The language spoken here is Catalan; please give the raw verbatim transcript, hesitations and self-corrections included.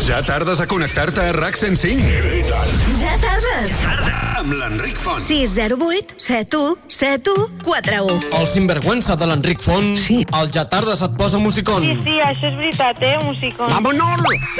Ja tardes a connectar-te a RAC cent cinc? Ja tardes. Tarda amb l'Enric Font. sis zero vuit set u set u quatre u. El sinvergüenza de l'Enric Font. Sí. El Ja tardes et posa musicón. Sí, sí, això és veritat, eh, musicón. Vámonos.